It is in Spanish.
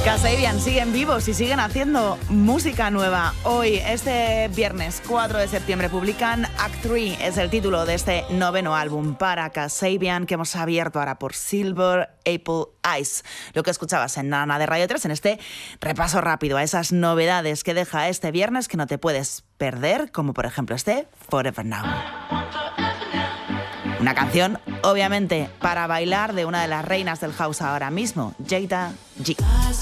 Kasabian siguen vivos y siguen haciendo música nueva. Hoy, este viernes 4 de septiembre, publican Act 3, es el título de este noveno álbum para Kasabian, que hemos abierto ahora por Silver Apple Eyes. Lo que escuchabas en Nana de Radio 3, en este repaso rápido a esas novedades que deja este viernes que no te puedes perder, como por ejemplo este Forever Now. Una canción, obviamente, para bailar de una de las reinas del house ahora mismo, Jada G.